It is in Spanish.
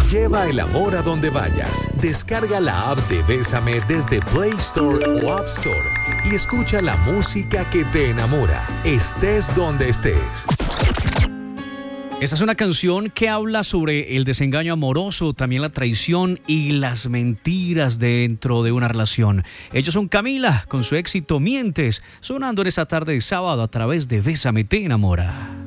Lleva el amor a donde vayas. Descarga la app de Bésame desde Play Store o App Store y escucha la música que te enamora, estés donde estés. Esta es una canción que habla sobre el desengaño amoroso, también la traición y las mentiras dentro de una relación. Ellos son Camila, con su éxito Mientes, sonando en esta tarde de sábado a través de Bésame te enamora.